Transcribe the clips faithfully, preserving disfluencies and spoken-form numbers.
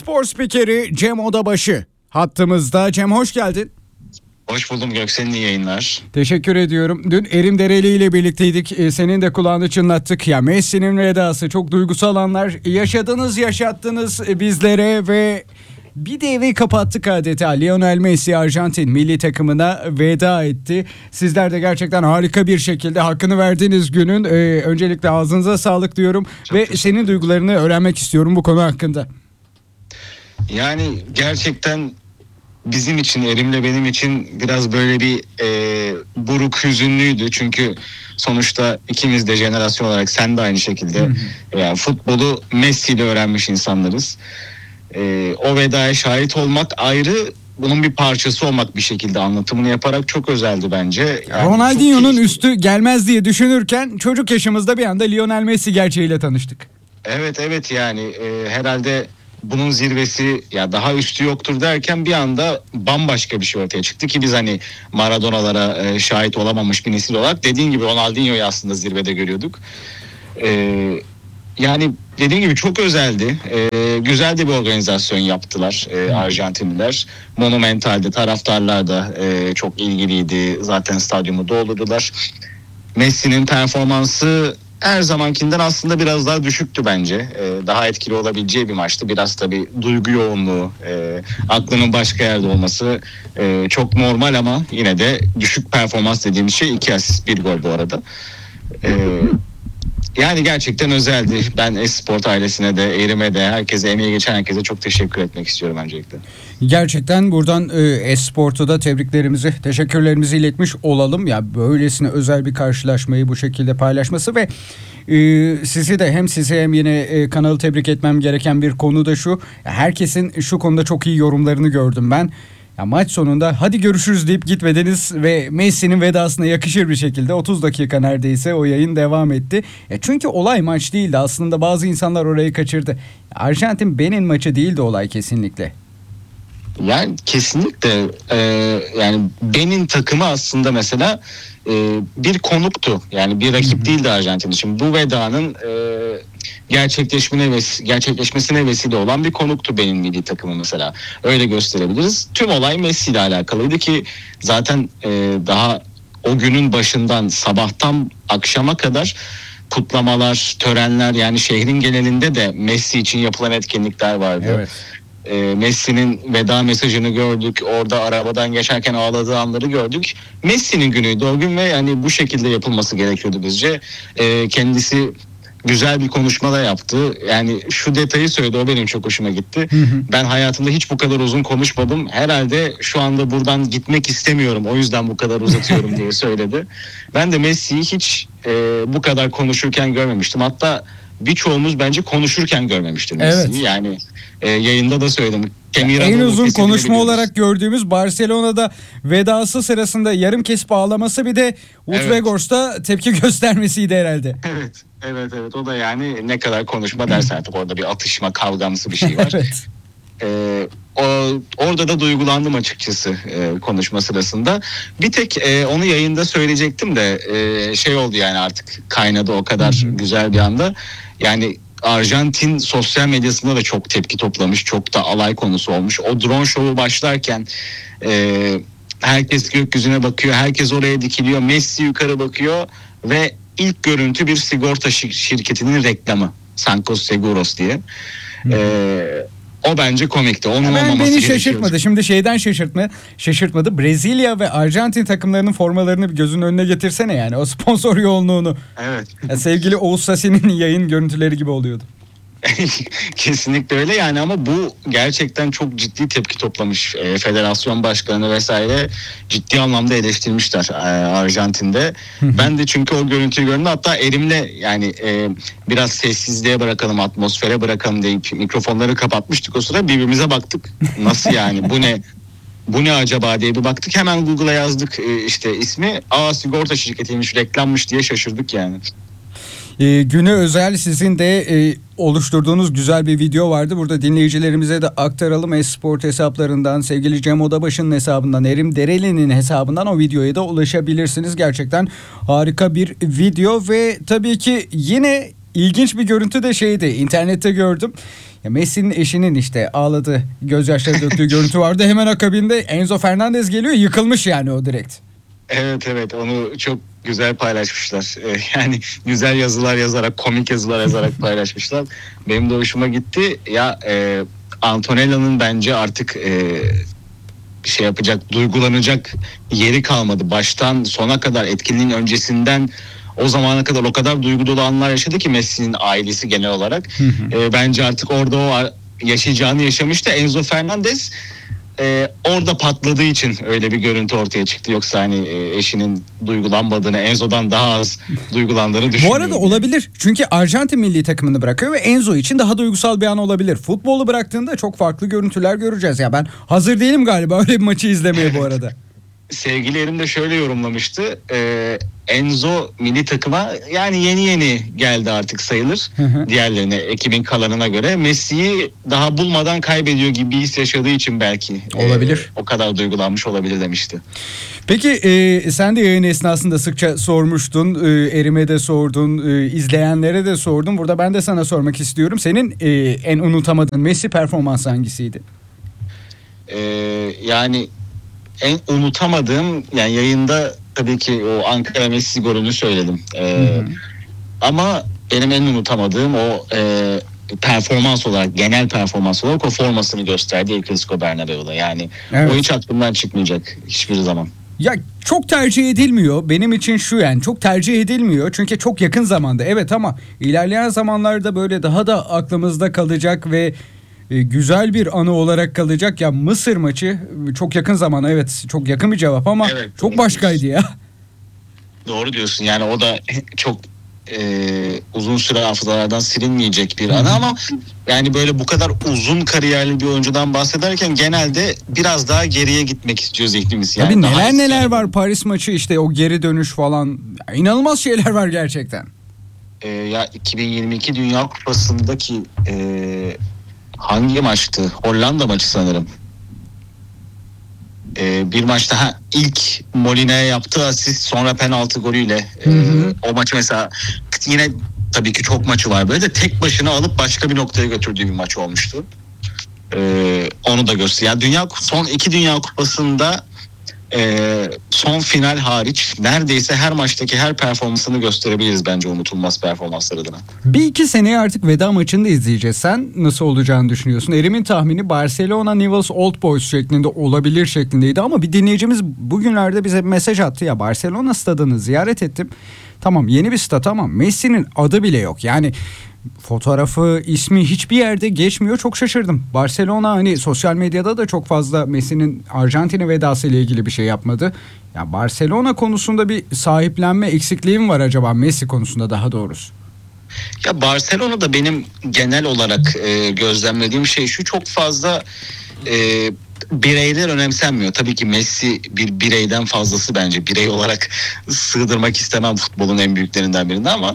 Spor spikeri Cem Odabaşı hattımızda. Cem, hoş geldin. Hoş buldum Göksel'in, iyi yayınlar. Teşekkür ediyorum. Dün Erim Dereli ile birlikteydik. Ee, senin de kulağını çınlattık. Ya Messi'nin vedası, çok duygusal anlar yaşadınız, yaşattınız bizlere ve bir devreyi kapattık adeta. Lionel Messi Arjantin milli takımına veda etti. Sizler de gerçekten harika bir şekilde hakkını verdiğiniz günün e, öncelikle ağzınıza sağlık diyorum. Çok ve senin duygularını öğrenmek istiyorum bu konu hakkında. Yani gerçekten bizim için, Erim'le benim için biraz böyle bir e, buruk, hüzünlüydü. Çünkü sonuçta ikimiz de jenerasyon olarak, sen de aynı şekilde yani futbolu Messi ile öğrenmiş insanlarız. E, o vedaya şahit olmak ayrı, bunun bir parçası olmak bir şekilde anlatımını yaparak çok özeldi bence. Yani Ronaldinho'nun üstü gelmez diye düşünürken çocuk yaşımızda bir anda Lionel Messi gerçeğiyle tanıştık. Evet evet yani e, herhalde bunun zirvesi, ya daha üstü yoktur derken bir anda bambaşka bir şey ortaya çıktı ki biz hani Maradona'lara e, şahit olamamış bir nesil olarak, dediğin gibi Ronaldinho'yu aslında zirvede görüyorduk. E, yani dediğin gibi çok özeldi. E, güzel de bir organizasyon yaptılar e, Arjantinliler. Monumental'de taraftarlar da e, çok ilgiliydi. Zaten stadyumu doldurdular. Messi'nin performansı her zamankinden aslında biraz daha düşüktü bence. Ee, daha etkili olabileceği bir maçtı. Biraz tabii duygu yoğunluğu, e, aklının başka yerde olması e, çok normal ama yine de düşük performans dediğimiz şey iki asist bir gol bu arada. Ee, yani gerçekten özeldi. Ben Esport ailesine de, Erim'e de, herkese, emeği geçen herkese çok teşekkür etmek istiyorum öncelikle. Gerçekten buradan e, Esport'a da tebriklerimizi, teşekkürlerimizi iletmiş olalım. Ya böylesine özel bir karşılaşmayı bu şekilde paylaşması ve e, sizi de, hem sizi hem yine e, kanalı tebrik etmem gereken bir konu da şu. Herkesin şu konuda çok iyi yorumlarını gördüm ben. Ya maç sonunda hadi görüşürüz deyip gitmediniz ve Messi'nin vedasına yakışır bir şekilde otuz dakika neredeyse o yayın devam etti. E çünkü olay maç değildi aslında, bazı insanlar orayı kaçırdı. Arjantin Benin maçı değildi olay kesinlikle. Yani kesinlikle e, yani Benin takımı aslında mesela e, bir konuktu. Yani bir rakip değildi Arjantin için. Bu vedanın e, gerçekleşmesine, ves- gerçekleşmesine vesile olan bir konuktu Benin milli takımı mesela. Öyle gösterebiliriz. Tüm olay Messi ile alakalıydı ki zaten e, daha o günün başından, sabahtan akşama kadar kutlamalar, törenler, yani şehrin genelinde de Messi için yapılan etkinlikler vardı. Evet. Messi'nin veda mesajını gördük. Orada arabadan geçerken ağladığı anları gördük. Messi'nin günüydü o gün ve yani bu şekilde yapılması gerekiyordu bizce. E, kendisi güzel bir konuşma da yaptı. Yani şu detayı söyledi, o benim çok hoşuma gitti. Hı hı. Ben hayatımda hiç bu kadar uzun konuşmadım. Herhalde şu anda buradan gitmek istemiyorum, o yüzden bu kadar uzatıyorum diye söyledi. Ben de Messi'yi hiç e, bu kadar konuşurken görmemiştim. Hatta birçoğumuz bence konuşurken görmemiştir Messi'yi. Evet. Yani e, yayında da söyledim. En uzun konuşma olarak gördüğümüz Barcelona'da vedası sırasında yarım kesip ağlaması, bir de Utregors'ta evet. tepki göstermesiydi herhalde. Evet, evet, evet. O da yani ne kadar konuşma dersen artık, orada bir atışma, kavgamsı bir şey var. Evet. Ee, o, orada da duygulandım açıkçası e, konuşma sırasında. Bir tek e, onu yayında söyleyecektim de e, şey oldu yani, artık kaynadı o kadar Hı-hı. güzel bir anda. Yani Arjantin sosyal medyasında da çok tepki toplamış, çok da alay konusu olmuş. O drone şovu başlarken e, herkes gökyüzüne bakıyor, herkes oraya dikiliyor, Messi yukarı bakıyor ve ilk görüntü bir sigorta şir- şirketinin reklamı, Sancos Seguros diye. E, o bence komikti. Onun ben olmaması beni şaşırtmadı. Şimdi şeyden şaşırtma, şaşırtmadı. Brezilya ve Arjantin takımlarının formalarını bir gözünün önüne getirsene yani. O sponsor yoğunluğunu. Evet. Ya sevgili Oğuz Sasi'nin yayın görüntüleri gibi oluyordu. Kesinlikle öyle yani, ama bu gerçekten çok ciddi tepki toplamış. E, federasyon başkanı vesaire ciddi anlamda eleştirmişler e, Arjantin'de. Ben de çünkü o görüntüyü gördüm. Hatta Erim'le yani e, biraz sessizliğe bırakalım, atmosfere bırakalım deyip mikrofonları kapatmıştık o sıra. Birbirimize baktık. Nasıl yani, bu ne? Bu ne acaba diye bir baktık. Hemen Google'a yazdık e, işte ismi. Aa, sigorta şirketiymiş, reklammış diye şaşırdık yani. E, güne özel sizin de e, oluşturduğunuz güzel bir video vardı. Burada dinleyicilerimize de aktaralım. Esport hesaplarından, sevgili Cem Odabaşı'nın hesabından, Erim Dereli'nin hesabından o videoya da ulaşabilirsiniz. Gerçekten harika bir video ve tabii ki yine ilginç bir görüntü de şeydi. İnternette gördüm. Ya Messi'nin eşinin işte ağladığı, gözyaşları döktüğü görüntü vardı. Hemen akabinde Enzo Fernandez geliyor, yıkılmış yani o direkt. Evet evet, onu çok güzel paylaşmışlar. Ee, yani güzel yazılar yazarak, komik yazılar yazarak paylaşmışlar. Benim de hoşuma gitti. Ya e, Antonella'nın bence artık e, şey yapacak, duygulanacak yeri kalmadı. Baştan sona kadar, etkinliğin öncesinden o zamana kadar o kadar duygu dolu anlar yaşadı ki Messi'nin ailesi genel olarak. e, bence artık orada o yaşayacağını yaşamıştı. Enzo Fernandez e, orada patladığı için öyle bir görüntü ortaya çıktı. Yoksa hani e, eşinin duygulanmadığını, Enzo'dan daha az duygulandığını düşünüyorum. Bu arada olabilir. Çünkü Arjantin milli takımını bırakıyor ve Enzo için daha duygusal bir an olabilir. Futbolu bıraktığında çok farklı görüntüler göreceğiz. Ya ben hazır değilim galiba öyle bir maçı izlemeye bu arada. Sevgili Erim de şöyle yorumlamıştı. Ee, Enzo milli takıma yani yeni yeni geldi artık sayılır. Hı hı. Diğerlerine, ekibin kalanına göre. Messi'yi daha bulmadan kaybediyor gibi bir his yaşadığı için belki Olabilir. E, o kadar duygulanmış olabilir demişti. Peki e, sen de yayın esnasında sıkça sormuştun. E, Erim'e de sordun, e, izleyenlere de sordun. Burada ben de sana sormak istiyorum. Senin e, en unutamadığın Messi performansı hangisiydi? Ee, yani en unutamadığım, yani yayında tabii ki o Ankara Messi golünü söyledim. Ee, Hı hı. Ama benim en unutamadığım o e, performans olarak, genel performans olarak o formasını gösterdi El Clasico Bernabeu'da. Yani Evet. o hiç aklımdan çıkmayacak hiçbir zaman. Ya çok tercih edilmiyor. Benim için şu, yani çok tercih edilmiyor. Çünkü çok yakın zamanda evet, ama ilerleyen zamanlarda böyle daha da aklımızda kalacak ve e, güzel bir anı olarak kalacak. Ya Mısır maçı çok yakın zaman, evet çok yakın bir cevap ama Evet, çok doğru başkaydı ya. Doğru diyorsun, yani o da çok e, uzun süre hafızalardan silinmeyecek bir anı ama yani böyle bu kadar uzun kariyerli bir oyuncudan bahsederken genelde biraz daha geriye gitmek istiyor zihnimiz. Yani Tabii daha neler eski- neler var Paris maçı, işte o geri dönüş falan. Ya, inanılmaz şeyler var gerçekten. E, ya iki bin yirmi iki Dünya Kupası'ndaki e, hangi maçtı? Hollanda maçı sanırım. E, bir maçta ha, ilk Molina'ya yaptığı asist, sonra penaltı golüyle e, Hı hı. o maçı mesela, yine tabii ki çok maçı var, böyle de tek başına alıp başka bir noktaya götürdüğü bir maç olmuştu. E, onu da gösteriyor. Yani dünya son iki Dünya Kupası'nda e, son final hariç neredeyse her maçtaki her performansını gösterebiliriz bence unutulmaz performanslar adına. Bir iki seneye artık veda maçını da izleyeceğiz. Sen nasıl olacağını düşünüyorsun? Erim'in tahmini Barcelona Newell's Old Boys şeklinde olabilir şeklindeydi ama bir dinleyicimiz bugünlerde bize bir mesaj attı ya, Barcelona stadını ziyaret ettim. Tamam, yeni bir stat ama Messi'nin adı bile yok. Yani fotoğrafı, ismi hiçbir yerde geçmiyor. Çok şaşırdım. Barcelona hani sosyal medyada da çok fazla Messi'nin Arjantin'e vedası ile ilgili bir şey yapmadı. Ya Barcelona konusunda bir sahiplenme eksikliği mi var acaba, Messi konusunda daha doğrusu? Ya Barcelona'da benim genel olarak e, gözlemlediğim şey şu: çok fazla e, bireyler önemsenmiyor. Tabii ki Messi bir bireyden fazlası, bence birey olarak sığdırmak istemem futbolun en büyüklerinden birini, ama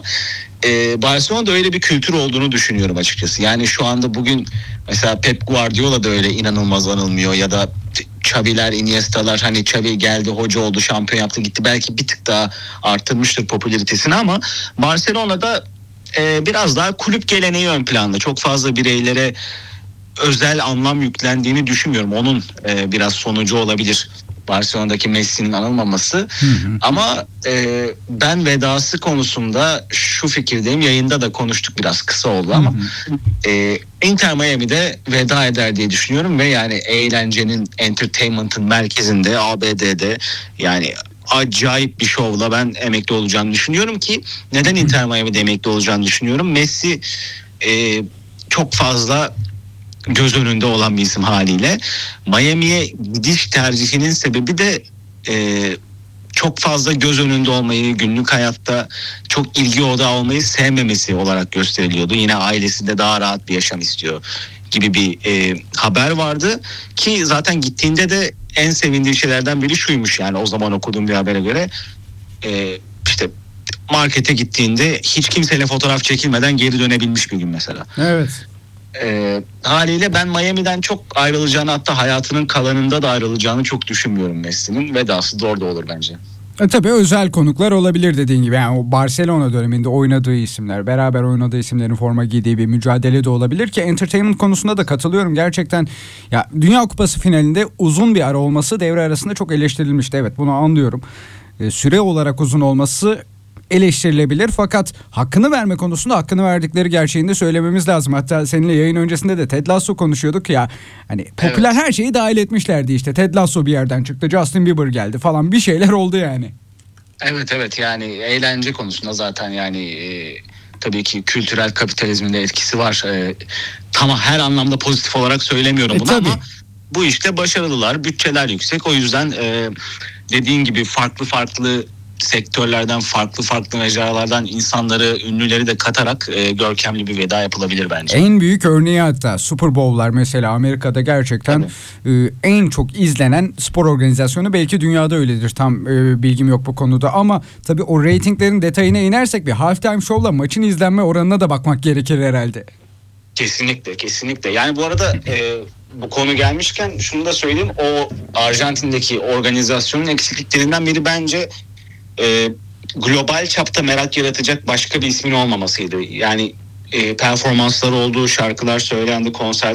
e, Barcelona'da öyle bir kültür olduğunu düşünüyorum açıkçası. Yani şu anda bugün mesela Pep Guardiola da öyle inanılmaz anılmıyor ya da Xavi'ler, Iniesta'lar, hani Xavi geldi, hoca oldu, şampiyon yaptı gitti, belki bir tık daha artırmıştır popülaritesini, ama Barcelona'da e, biraz daha kulüp geleneği ön planda. Çok fazla bireylere özel anlam yüklendiğini düşünmüyorum. Onun e, biraz sonucu olabilir Barcelona'daki Messi'nin anılmaması. Hı hı. Ama e, ben vedası konusunda şu fikirdeyim. Yayında da konuştuk, biraz kısa oldu ama e, Inter Miami'de veda eder diye düşünüyorum ve yani eğlencenin, entertainment'ın merkezinde, A B D'de, yani acayip bir şovla ben emekli olacağını düşünüyorum ki neden Inter Miami'de emekli olacağını düşünüyorum. Messi e, çok fazla göz önünde olan bir isim haliyle. Miami'ye gidiş tercihinin sebebi de e, çok fazla göz önünde olmayı, günlük hayatta çok ilgi odağı olmayı sevmemesi olarak gösteriliyordu. Yine ailesinde daha rahat bir yaşam istiyor gibi bir e, haber vardı ki zaten gittiğinde de en sevindiği şeylerden biri şuymuş, yani o zaman okuduğum bir habere göre e, işte markete gittiğinde hiç kimseyle fotoğraf çekilmeden geri dönebilmiş bir gün mesela. Evet. E, haliyle ben Miami'den çok ayrılacağını, hatta hayatının kalanında da ayrılacağını çok düşünmüyorum Messi'nin. Vedası da orada olur bence. E, tabii özel konuklar olabilir dediğin gibi. Yani o Barcelona döneminde oynadığı isimler, beraber oynadığı isimlerin forma giydiği bir mücadele de olabilir ki entertainment konusunda da katılıyorum. Gerçekten ya Dünya Kupası finalinde uzun bir ara olması devre arasında çok eleştirilmişti. Evet, bunu anlıyorum. E, süre olarak uzun olması eleştirilebilir fakat hakkını verme konusunda hakkını verdikleri gerçeğini de söylememiz lazım. Hatta seninle yayın öncesinde de Ted Lasso konuşuyorduk ya, hani popüler Evet. her şeyi dahil etmişlerdi işte. Ted Lasso bir yerden çıktı, Justin Bieber geldi falan, bir şeyler oldu yani. Evet evet, yani eğlence konusunda zaten yani e, tabii ki kültürel kapitalizmin de etkisi var. E, tamam, her anlamda pozitif olarak söylemiyorum E, bunu tabii. ama bu işte başarılılar, bütçeler yüksek. O yüzden e, dediğin gibi farklı farklı sektörlerden, farklı farklı mecralardan insanları, ünlüleri de katarak e, görkemli bir veda yapılabilir bence. En büyük örneği hatta Super Bowl'lar mesela Amerika'da gerçekten e, en çok izlenen spor organizasyonu, belki dünyada öyledir, tam e, bilgim yok bu konuda ama tabii o reytinglerin detayına inersek bir halftime show'la maçın izlenme oranına da bakmak gerekir herhalde. Kesinlikle, kesinlikle. Yani bu arada e, bu konu gelmişken şunu da söyleyeyim. O Arjantin'deki organizasyonun eksikliklerinden biri bence e, global çapta merak yaratacak başka bir ismin olmamasıydı. Yani e, performansları olduğu, şarkılar söylendi, konser